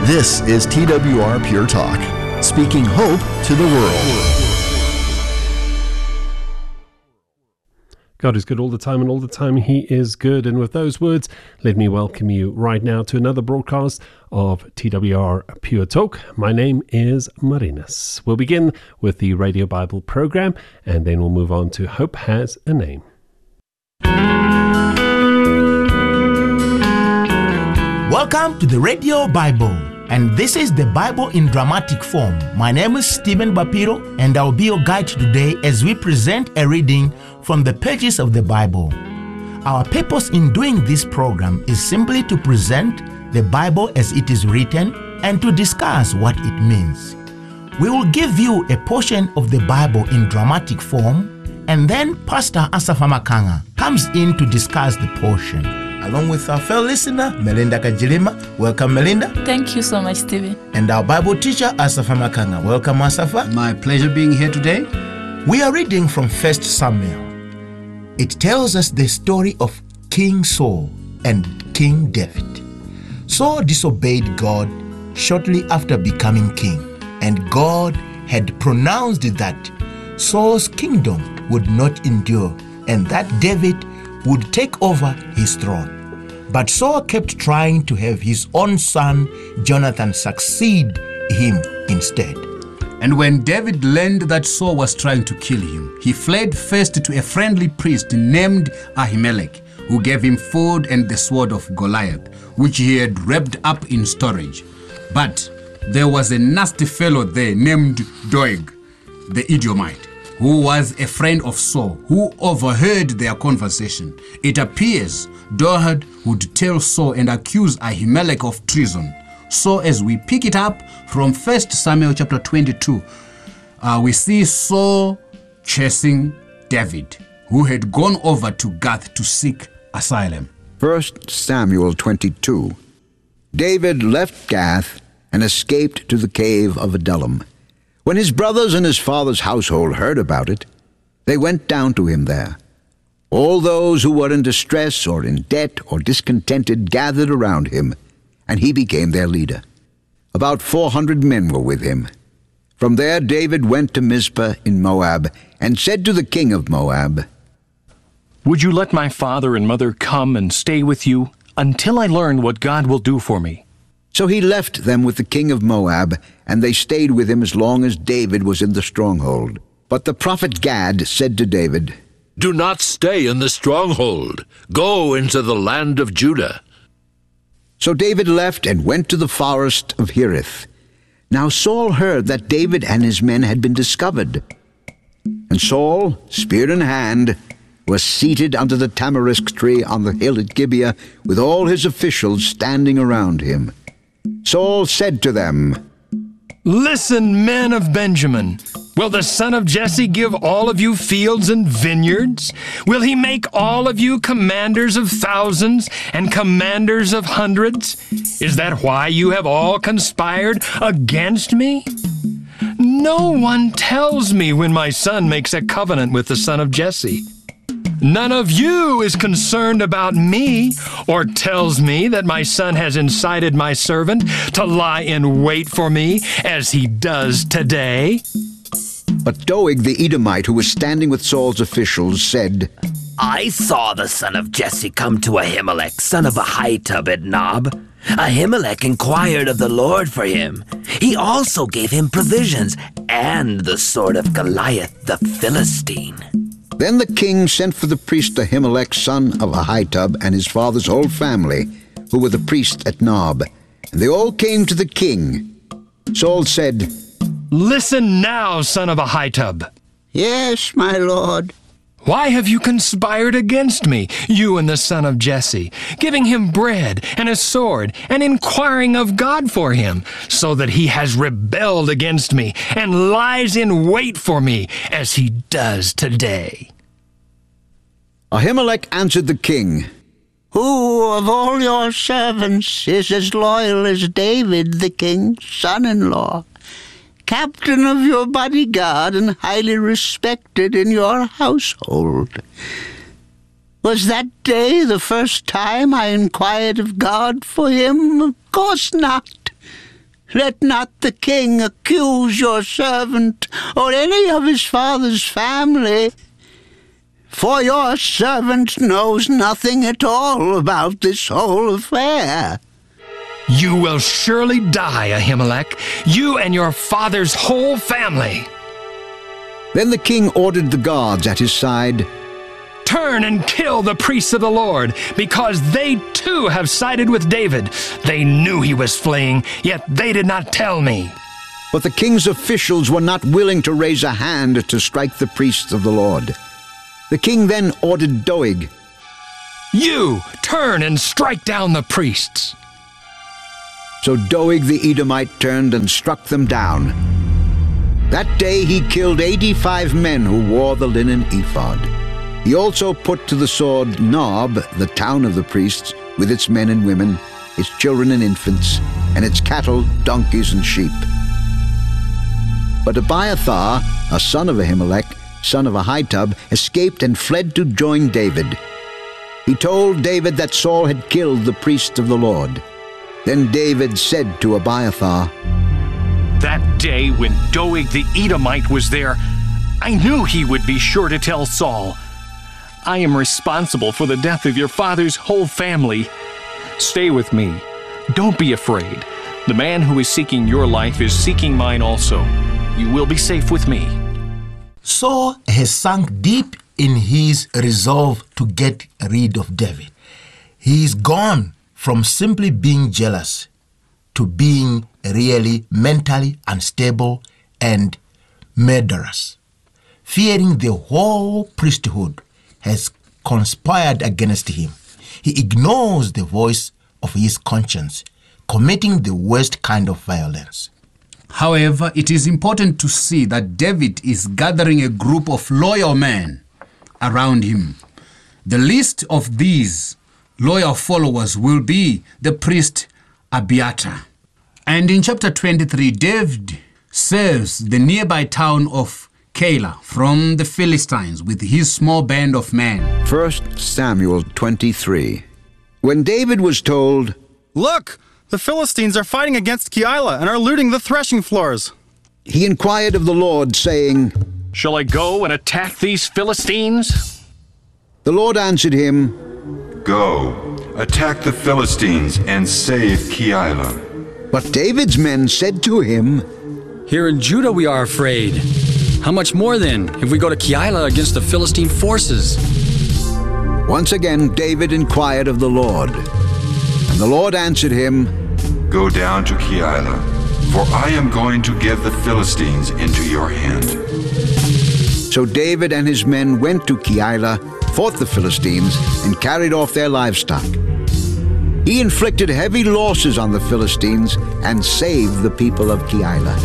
This is TWR Pure Talk, speaking hope to the world. God is good all the time, and all the time He is good. And with those words, let me welcome you right now to another broadcast of TWR Pure Talk. My name is Marinus. We'll begin with the Radio Bible program, and then we'll move on to Hope Has a Name. Welcome to the Radio Bible, and this is the Bible in dramatic form. My name is Stephen Bapiro, and I'll be your guide today as we present a reading from the pages of the Bible. Our purpose in doing this program is simply to present the Bible as it is written and to discuss what it means. We will give you a portion of the Bible in dramatic form, and then Pastor Asafa Makanga comes in to discuss the portion, along with our fellow listener, Melinda Kajilima. Welcome, Melinda. Thank you so much, Stevie. And our Bible teacher, Asafa Makanga. Welcome, Asafa. My pleasure being here today. We are reading from 1 Samuel. It tells us the story of King Saul and King David. Saul disobeyed God shortly after becoming king, and God had pronounced that Saul's kingdom would not endure and that David would take over his throne. But Saul kept trying to have his own son Jonathan succeed him instead. And when David learned that Saul was trying to kill him, he fled first to a friendly priest named Ahimelech, who gave him food and the sword of Goliath, which he had wrapped up in storage. But there was a nasty fellow there named Doeg, the Edomite, who was a friend of Saul, who overheard their conversation. It appears Doeg would tell Saul and accuse Ahimelech of treason. So as we pick it up from 1 Samuel chapter 22, we see Saul chasing David, who had gone over to Gath to seek asylum. 1 Samuel 22. David left Gath and escaped to the cave of Adullam. When his brothers and his father's household heard about it, they went down to him there. All those who were in distress or in debt or discontented gathered around him, and he became their leader. About 400 men were with him. From there David went to Mizpah in Moab and said to the king of Moab, "Would you let my father and mother come and stay with you until I learn what God will do for me?" So he left them with the king of Moab, and they stayed with him as long as David was in the stronghold. But the prophet Gad said to David, "Do not stay in the stronghold. Go into the land of Judah." So David left and went to the forest of Hereth. Now Saul heard that David and his men had been discovered. And Saul, spear in hand, was seated under the tamarisk tree on the hill at Gibeah, with all his officials standing around him. Saul said to them, "Listen, men of Benjamin. Will the son of Jesse give all of you fields and vineyards? Will he make all of you commanders of thousands and commanders of hundreds? Is that why you have all conspired against me? No one tells me when my son makes a covenant with the son of Jesse. None of you is concerned about me or tells me that my son has incited my servant to lie in wait for me as he does today." But Doeg the Edomite, who was standing with Saul's officials, said, "I saw the son of Jesse come to Ahimelech, son of Ahitub at Nob. Ahimelech inquired of the Lord for him. He also gave him provisions and the sword of Goliath the Philistine." Then the king sent for the priest Ahimelech, son of Ahitub, and his father's whole family, who were the priests at Nob, and they all came to the king. Saul said, "Listen now, son of Ahitub." "Yes, my lord." "Why have you conspired against me, you and the son of Jesse, giving him bread and a sword and inquiring of God for him, so that he has rebelled against me and lies in wait for me as he does today?" Ahimelech answered the king, "Who of all your servants is as loyal as David, the king's son-in-law, captain of your bodyguard and highly respected in your household? Was that day the first time I inquired of God for him? Of course not. Let not the king accuse your servant or any of his father's family, for your servant knows nothing at all about this whole affair." You will surely die, Ahimelech, you and your father's whole family. Then the king ordered the guards at his side, Turn and kill the priests of the Lord, because they too have sided with David. They knew he was fleeing, yet they did not tell me. But the king's officials were not willing to raise a hand to strike the priests of the Lord. The king then ordered Doeg, You turn and strike down the priests. So Doeg the Edomite turned and struck them down. That day he killed 85 men who wore the linen ephod. He also put to the sword Nob, the town of the priests, with its men and women, its children and infants, and its cattle, donkeys, and sheep. But Abiathar, a son of Ahimelech, son of Ahitub, escaped and fled to join David. He told David that Saul had killed the priests of the Lord. Then David said to Abiathar, That day when Doeg the Edomite was there, I knew he would be sure to tell Saul. I am responsible for the death of your father's whole family. Stay with me. Don't be afraid. The man who is seeking your life is seeking mine also. You will be safe with me. Saul has sunk deep in his resolve to get rid of David. He is gone from simply being jealous to being really mentally unstable and murderous. Fearing the whole priesthood has conspired against him. He ignores the voice of his conscience, committing the worst kind of violence. However, it is important to see that David is gathering a group of loyal men around him. The least of these loyal followers will be the priest Abiathar. And in chapter 23, David saves the nearby town of Keilah from the Philistines with his small band of men. 1 Samuel 23. When David was told, Look, the Philistines are fighting against Keilah and are looting the threshing floors, he inquired of the Lord, saying, Shall I go and attack these Philistines? The Lord answered him, Go, attack the Philistines and save Keilah. But David's men said to him, Here in Judah we are afraid. How much more then if we go to Keilah against the Philistine forces? Once again David inquired of the Lord. And the Lord answered him, Go down to Keilah, for I am going to give the Philistines into your hand. So David and his men went to Keilah, fought the Philistines, and carried off their livestock. He inflicted heavy losses on the Philistines and saved the people of Keilah.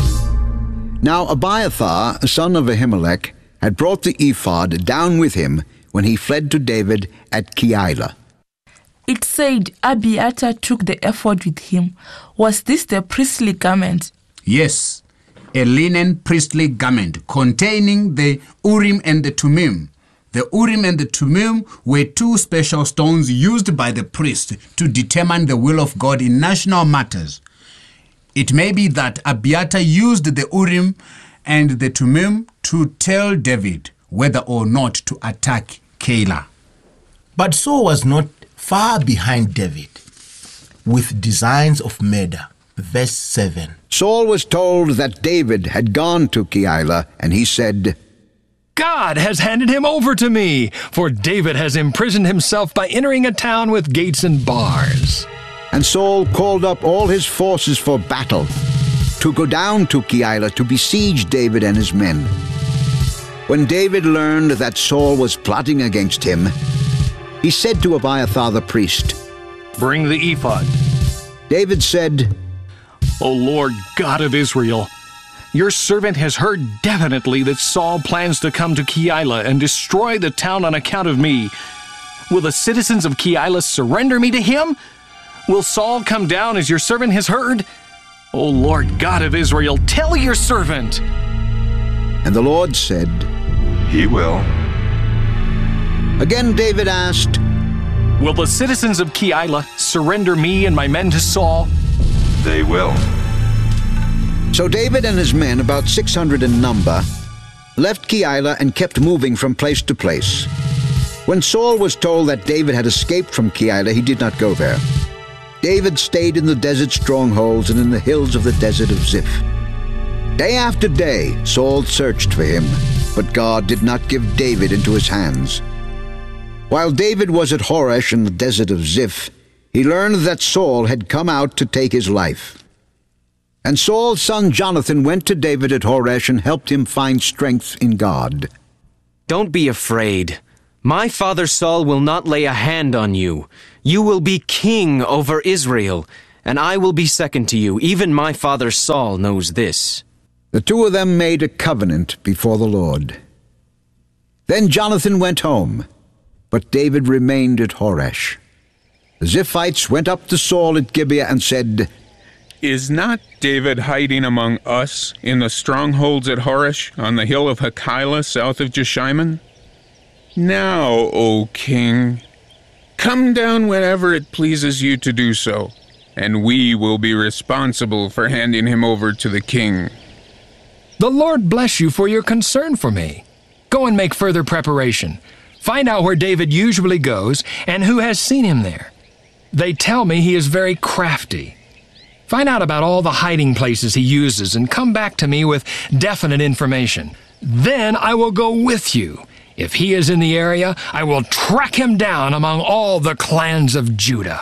Now Abiathar, son of Ahimelech, had brought the ephod down with him when he fled to David at Keilah. It said Abiathar took the ephod with him. Was this the priestly garment? Yes, a linen priestly garment containing the Urim and the Thummim. The Urim and the Thummim were two special stones used by the priest to determine the will of God in national matters. It may be that Abiathar used the Urim and the Thummim to tell David whether or not to attack Keilah. But Saul was not far behind David with designs of murder. Verse 7. Saul was told that David had gone to Keilah, and he said, God has handed him over to me, for David has imprisoned himself by entering a town with gates and bars. And Saul called up all his forces for battle, to go down to Keilah to besiege David and his men. When David learned that Saul was plotting against him, he said to Abiathar the priest, Bring the ephod. David said, O Lord God of Israel, your servant has heard definitely that Saul plans to come to Keilah and destroy the town on account of me. Will the citizens of Keilah surrender me to him? Will Saul come down as your servant has heard? O Lord God of Israel, tell your servant. And the Lord said, He will. Again David asked, Will the citizens of Keilah surrender me and my men to Saul? They will. So David and his men, about 600 in number, left Keilah and kept moving from place to place. When Saul was told that David had escaped from Keilah, he did not go there. David stayed in the desert strongholds and in the hills of the desert of Ziph. Day after day, Saul searched for him, but God did not give David into his hands. While David was at Horesh in the desert of Ziph, he learned that Saul had come out to take his life. And Saul's son Jonathan went to David at Horesh and helped him find strength in God. Don't be afraid. My father Saul will not lay a hand on you. You will be king over Israel, and I will be second to you. Even my father Saul knows this. The two of them made a covenant before the Lord. Then Jonathan went home, but David remained at Horesh. The Ziphites went up to Saul at Gibeah and said, Is not David hiding among us in the strongholds at Horesh on the hill of Hachilah south of Jeshimon? Now, O king, come down whenever it pleases you to do so, and we will be responsible for handing him over to the king. The Lord bless you for your concern for me. Go and make further preparation. Find out where David usually goes and who has seen him there. They tell me he is very crafty. Find out about all the hiding places he uses and come back to me with definite information. Then I will go with you. If he is in the area, I will track him down among all the clans of Judah.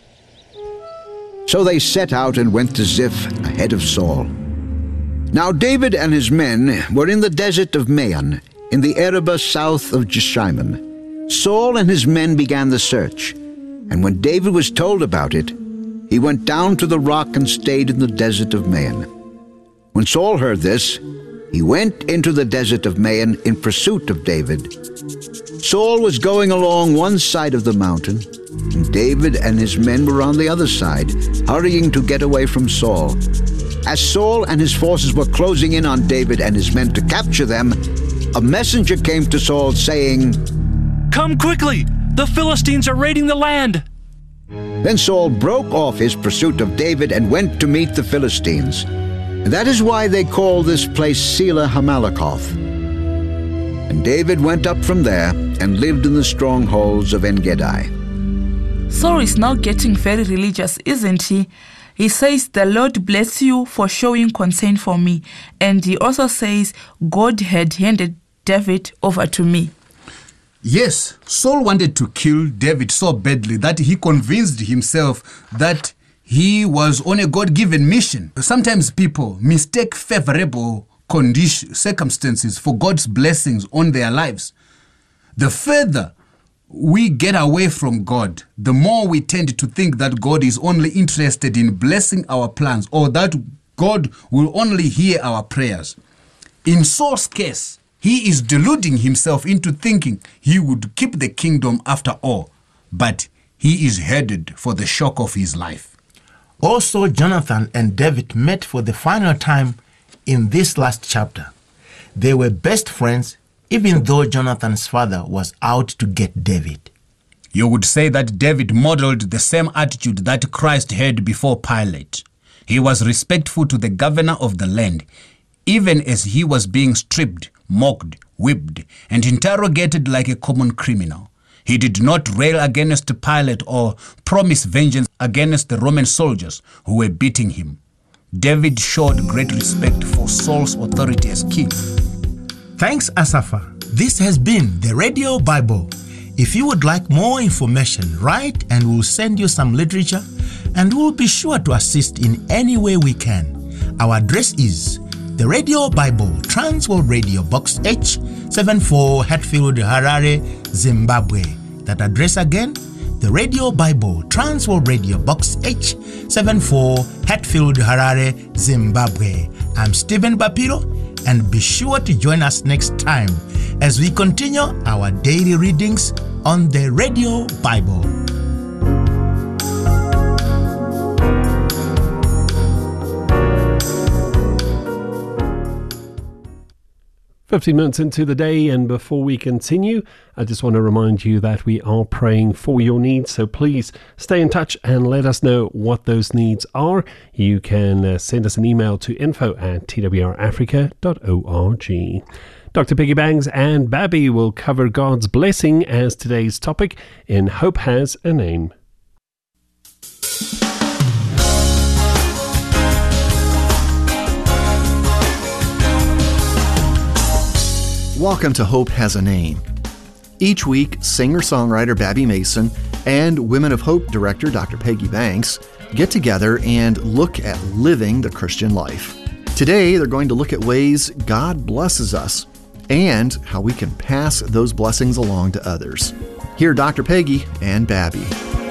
So they set out and went to Ziph ahead of Saul. Now David and his men were in the desert of Maon, in the Arabah south of Jeshimon. Saul and his men began the search, and when David was told about it, he went down to the rock and stayed in the desert of Maon. When Saul heard this, he went into the desert of Maon in pursuit of David. Saul was going along one side of the mountain, and David and his men were on the other side, hurrying to get away from Saul. As Saul and his forces were closing in on David and his men to capture them, a messenger came to Saul saying, Come quickly! The Philistines are raiding the land! Then Saul broke off his pursuit of David and went to meet the Philistines. That is why they call this place Selah Hamalakoth. And David went up from there and lived in the strongholds of En-Gedi. Saul is now getting very religious, isn't he? He says, the Lord bless you for showing concern for me. And he also says, God had handed David over to me. Yes, Saul wanted to kill David so badly that he convinced himself that he was on a God-given mission. Sometimes people mistake favorable circumstances for God's blessings on their lives. The further we get away from God, the more we tend to think that God is only interested in blessing our plans, or that God will only hear our prayers. In Saul's case, he is deluding himself into thinking he would keep the kingdom after all, but he is headed for the shock of his life. Also, Jonathan and David met for the final time in this last chapter. They were best friends, even though Jonathan's father was out to get David. You would say that David modeled the same attitude that Christ had before Pilate. He was respectful to the governor of the land, even as he was being stripped, mocked, whipped, and interrogated like a common criminal. He did not rail against Pilate or promise vengeance against the Roman soldiers who were beating him. David showed great respect for Saul's authority as king. Thanks, Asafa. This has been the Radio Bible. If you would like more information, write and we'll send you some literature, and we'll be sure to assist in any way we can. Our address is the Radio Bible, Transworld Radio, Box H, 74 Hatfield, Harare, Zimbabwe. That address again, the Radio Bible, Transworld Radio, Box H, 74 Hatfield, Harare, Zimbabwe. I'm Stephen Bapiro, and be sure to join us next time as we continue our daily readings on the Radio Bible. 15 minutes into the day, and before we continue, I just want to remind you that we are praying for your needs, so please stay in touch and let us know what those needs are. You can send us an email to info@twrafrica.org. Dr. Peggy Bangs and Babby will cover God's blessing as today's topic in Hope Has a Name. Welcome to Hope Has a Name. Each week, singer-songwriter Babby Mason and Women of Hope director Dr. Peggy Banks get together and look at living the Christian life. Today, they're going to look at ways God blesses us and how we can pass those blessings along to others. Here are Dr. Peggy and Babby.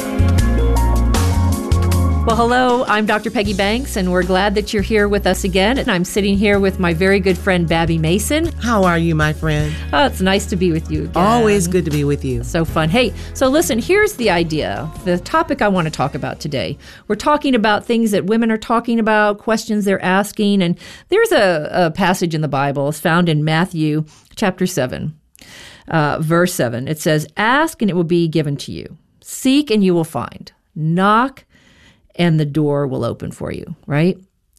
Well, hello, I'm Dr. Peggy Banks, and we're glad that you're here with us again. And I'm sitting here with my very good friend, Babby Mason. How are you, my friend? Oh, it's nice to be with you again. Always good to be with you. So fun. Hey, so listen, here's the idea, the topic I want to talk about today. We're talking about things that women are talking about, questions they're asking, and there's a passage in the Bible. It's found in Matthew chapter 7, verse 7. It says, "Ask and it will be given to you. Seek and you will find. Knock and the door will open for you," right?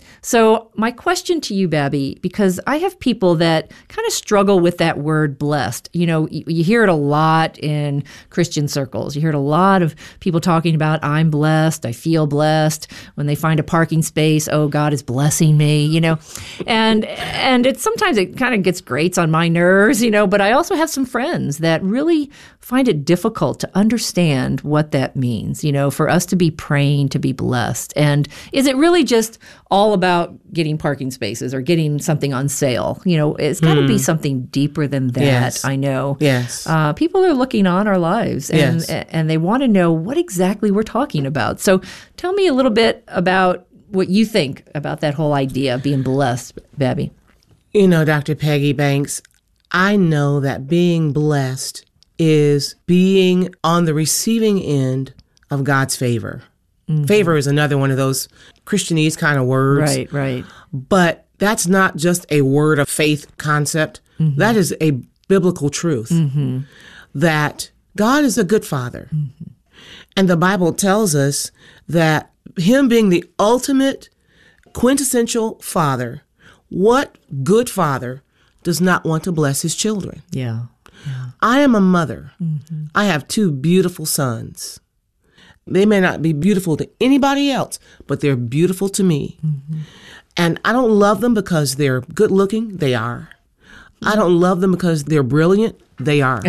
So my question to you, Babby, because I have people that kind of struggle with that word blessed. You know, you hear it a lot in Christian circles. You hear it a lot of people talking about, I'm blessed, I feel blessed. When they find a parking space, oh, God is blessing me, you know. And it's sometimes it kind of grates on my nerves, you know, but I also have some friends that really find it difficult to understand what that means, you know, for us to be praying to be blessed. And is it really just all about getting parking spaces or getting something on sale? You know, it's got to be something deeper than that. Yes. I know. Yes. People are looking on our lives and, and they want to know what exactly we're talking about. So tell me a little bit about what you think about that whole idea of being blessed, Babby. You know, Dr. Peggy Banks, I know that being blessed is being on the receiving end of God's favor. Mm-hmm. Favor is another one of those Christianese kind of words. Right, right. But that's not just a word of faith concept. Mm-hmm. That is a biblical truth, that God is a good father. Mm-hmm. And the Bible tells us that him being the ultimate quintessential father, what good father does not want to bless his children? Yeah. I am a mother. Mm-hmm. I have two beautiful sons. They may not be beautiful to anybody else, but they're beautiful to me. Mm-hmm. And I don't love them because they're good looking. They are. I don't love them because they're brilliant. They are.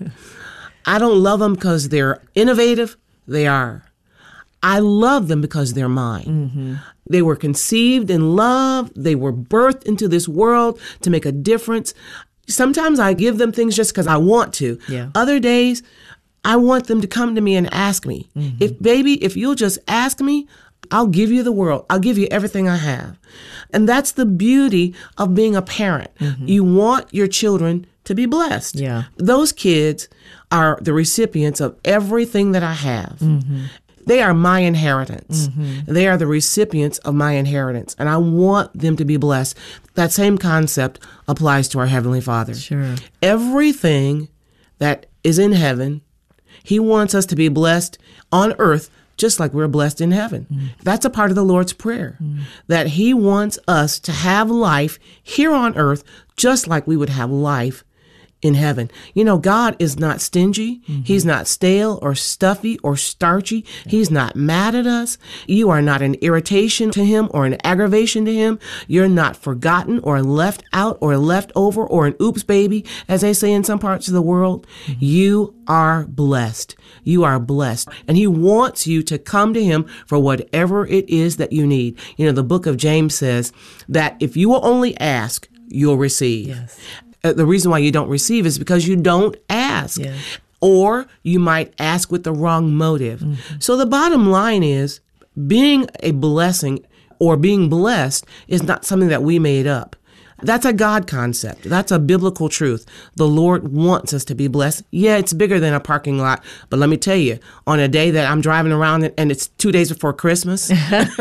I don't love them because they're innovative. They are. I love them because they're mine. Mm-hmm. They were conceived in love. They were birthed into this world to make a difference. Sometimes I give them things just because I want to. Yeah. Other days, I want them to come to me and ask me. Mm-hmm. If you'll just ask me, I'll give you the world. I'll give you everything I have. And that's the beauty of being a parent. Mm-hmm. You want your children to be blessed. Yeah. Those kids are the recipients of everything that I have. Mm-hmm. They are my inheritance. Mm-hmm. They are the recipients of my inheritance, and I want them to be blessed. That same concept applies to our Heavenly Father. Sure. Everything that is in heaven, he wants us to be blessed on earth just like we're blessed in heaven. Mm-hmm. That's a part of the Lord's Prayer, that he wants us to have life here on earth just like we would have life in heaven. You know, God is not stingy. Mm-hmm. He's not stale or stuffy or starchy. Yeah. He's not mad at us. You are not an irritation to him or an aggravation to him. You're not forgotten or left out or left over or an oops baby, as they say in some parts of the world. Mm-hmm. You are blessed. You are blessed. And he wants you to come to him for whatever it is that you need. You know, the book of James says that if you will only ask, you'll receive. Yes. The reason why you don't receive is because you don't ask. Yeah. Or you might ask with the wrong motive. Mm-hmm. So the bottom line is, being a blessing or being blessed is not something that we made up. That's a God concept. That's a biblical truth. The Lord wants us to be blessed. Yeah, it's bigger than a parking lot. But let me tell you, on a day that I'm driving around and it's 2 days before Christmas, and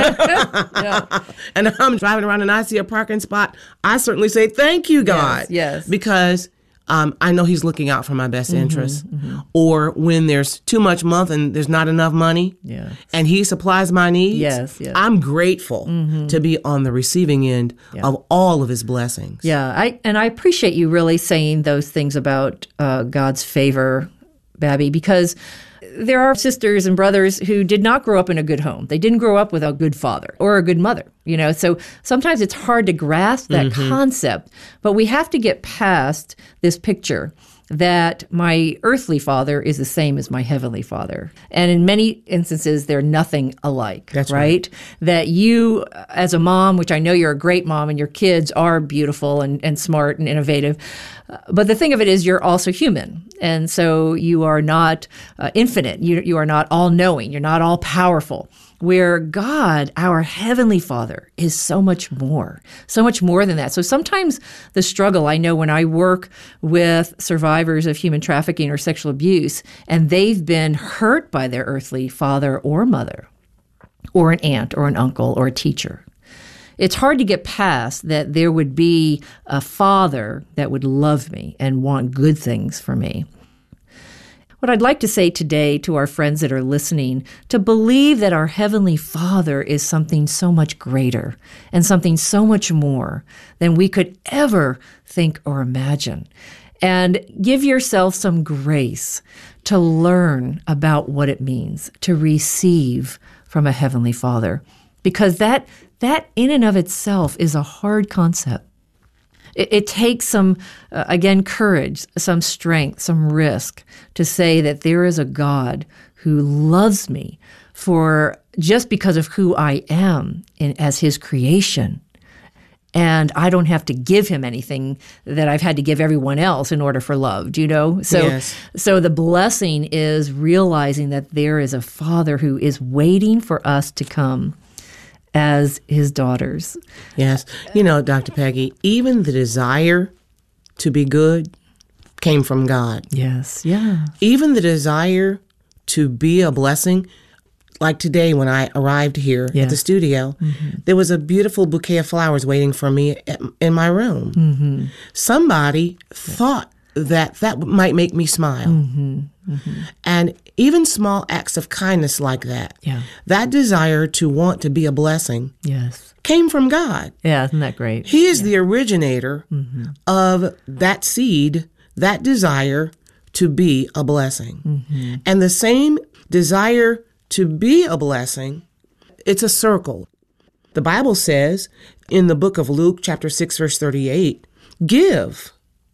I'm driving around and I see a parking spot, I certainly say, thank you, God. Yes. Because I know he's looking out for my best interests. Or when there's too much month and there's not enough money, and he supplies my needs, I'm grateful to be on the receiving end of all of his blessings. Yeah, I appreciate you really saying those things about God's favor, Babby, because there are sisters and brothers who did not grow up in a good home. They didn't grow up with a good father or a good mother, So sometimes it's hard to grasp that concept, but we have to get past this picture that my earthly father is the same as my heavenly father. And in many instances, they're nothing alike. That's right? That you, as a mom, which I know you're a great mom and your kids are beautiful and smart and innovative, but the thing of it is you're also human. And so you are not infinite. You are not all-knowing. You're not all-powerful. Where God, our Heavenly Father, is so much more than that. So sometimes the struggle, I know when I work with survivors of human trafficking or sexual abuse, and they've been hurt by their earthly father or mother, or an aunt or an uncle or a teacher, it's hard to get past that there would be a father that would love me and want good things for me. What I'd like to say today to our friends that are listening, to believe that our Heavenly Father is something so much greater and something so much more than we could ever think or imagine. And give yourself some grace to learn about what it means to receive from a Heavenly Father. Because that in and of itself is a hard concept. It takes some, again, courage, some strength, some risk to say that there is a God who loves me for just because of who I am as his creation. And I don't have to give him anything that I've had to give everyone else in order for love, do you know? So the blessing is realizing that there is a Father who is waiting for us to come as his daughters. Yes. Dr. Peggy, even the desire to be good came from God. Yes. Yeah. Even the desire to be a blessing, like today when I arrived here at the studio, there was a beautiful bouquet of flowers waiting for me in my room. Somebody thought that might make me smile. And even small acts of kindness like that, that desire to want to be a blessing came from God. Yeah, isn't that great? He is the originator of that seed, that desire to be a blessing. And the same desire to be a blessing, it's a circle. The Bible says in the book of Luke, chapter 6, verse 38, give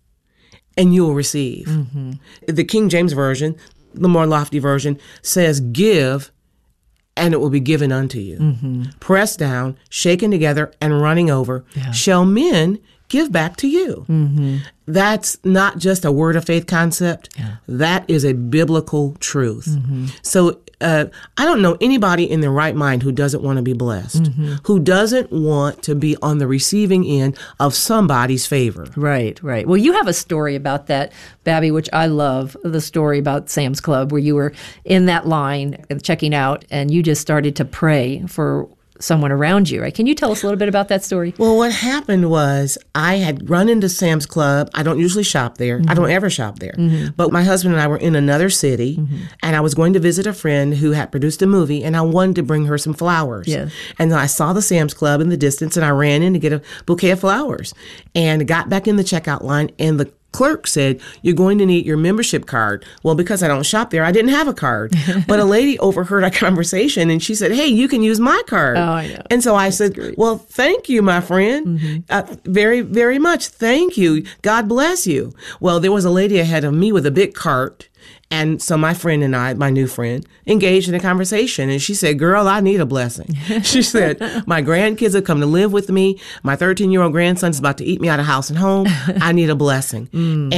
and you will receive. The King James Version, the more lofty version, says give and it will be given unto you. Pressed down, shaken together, and running over, shall men give back to you. That's not just a word of faith concept. That is a biblical truth. So I don't know anybody in their right mind who doesn't want to be blessed, who doesn't want to be on the receiving end of somebody's favor. Right. Well, you have a story about that, Babby, which I love, the story about Sam's Club, where you were in that line checking out and you just started to pray for someone around you, right? Can you tell us a little bit about that story? Well, what happened was I had run into Sam's Club. I don't usually shop there. I don't ever shop there. But my husband and I were in another city, and I was going to visit a friend who had produced a movie, and I wanted to bring her some flowers. And I saw the Sam's Club in the distance, and I ran in to get a bouquet of flowers and got back in the checkout line, and the clerk said, you're going to need your membership card. Well, because I don't shop there, I didn't have a card. But a lady overheard our conversation and she said, hey, you can use my card. Oh, I know. And so I said, well, thank you, my friend. Very, very much. Thank you. God bless you. Well, there was a lady ahead of me with a big cart. And so my friend and I, my new friend, engaged in a conversation. And she said, girl, I need a blessing. She said, my grandkids have come to live with me. My 13-year-old grandson's about to eat me out of house and home. I need a blessing. And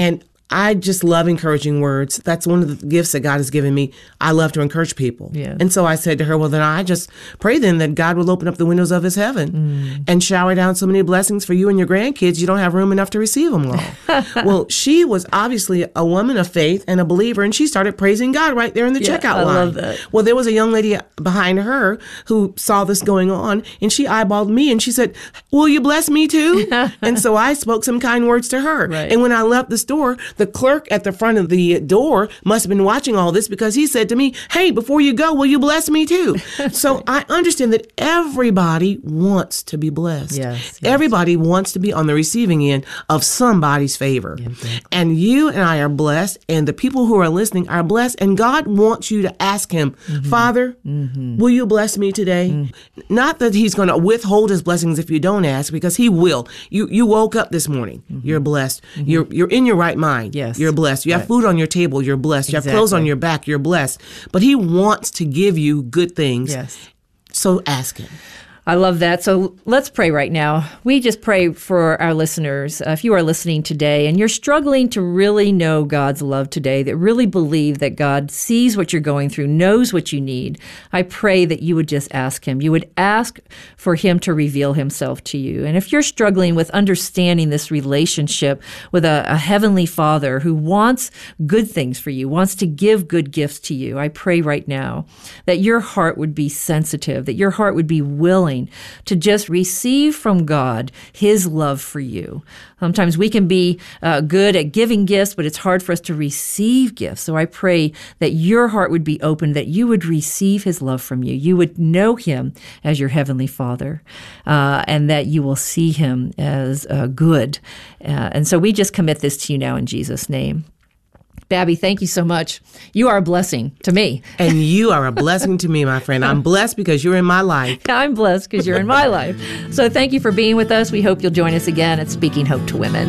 I just love encouraging words. That's one of the gifts that God has given me. I love to encourage people. Yeah. And so I said to her, well, then I just pray then that God will open up the windows of his heaven and shower down so many blessings for you and your grandkids, you don't have room enough to receive them all. Well, she was obviously a woman of faith and a believer, and she started praising God right there in the checkout line. I love that. Well, there was a young lady behind her who saw this going on, and she eyeballed me, and she said, will you bless me too? And so I spoke some kind words to her. Right. And when I left the store, the clerk at the front of the door must have been watching all this, because he said to me, hey, before you go, will you bless me too? So I understand that everybody wants to be blessed. Yes. Everybody wants to be on the receiving end of somebody's favor. Exactly. And you and I are blessed, and the people who are listening are blessed, and God wants you to ask him, Father, will you bless me today? Not that he's going to withhold his blessings if you don't ask, because he will. You woke up this morning, you're blessed. You're in your right mind. Yes. You're blessed. You have food on your table, you're blessed. You have clothes on your back, you're blessed. But he wants to give you good things. Yes. So ask him. I love that. So let's pray right now. We just pray for our listeners. If you are listening today and you're struggling to really know God's love today, that really believe that God sees what you're going through, knows what you need, I pray that you would just ask him. You would ask for him to reveal himself to you. And if you're struggling with understanding this relationship with a heavenly Father who wants good things for you, wants to give good gifts to you, I pray right now that your heart would be sensitive, that your heart would be willing to just receive from God his love for you. Sometimes we can be good at giving gifts, but it's hard for us to receive gifts. So I pray that your heart would be open, that you would receive his love from you. You would know him as your heavenly Father, and that you will see him as good. And so we just commit this to you now in Jesus' name. Babby, thank you so much. You are a blessing to me. And you are a blessing to me, my friend. I'm blessed because you're in my life. I'm blessed because you're in my life. So thank you for being with us. We hope you'll join us again at Speaking Hope to Women.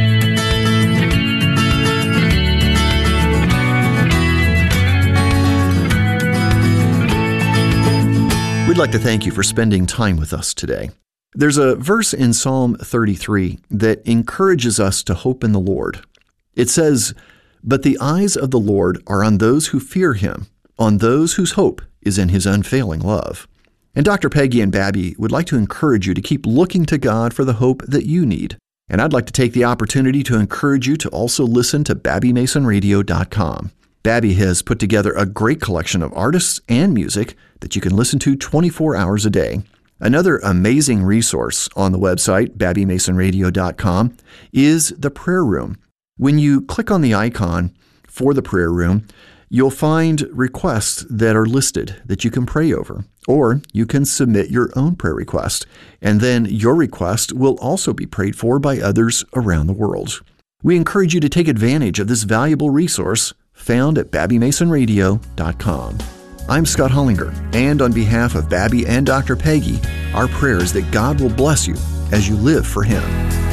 We'd like to thank you for spending time with us today. There's a verse in Psalm 33 that encourages us to hope in the Lord. It says, "But the eyes of the Lord are on those who fear him, on those whose hope is in his unfailing love." And Dr. Peggy and Babby would like to encourage you to keep looking to God for the hope that you need. And I'd like to take the opportunity to encourage you to also listen to BabbyMasonRadio.com. Babby has put together a great collection of artists and music that you can listen to 24 hours a day. Another amazing resource on the website, BabbyMasonRadio.com, is the prayer room. When you click on the icon for the prayer room, you'll find requests that are listed that you can pray over, or you can submit your own prayer request, and then your request will also be prayed for by others around the world. We encourage you to take advantage of this valuable resource found at BabbyMasonRadio.com. I'm Scott Hollinger, and on behalf of Babby and Dr. Peggy, our prayer is that God will bless you as you live for him.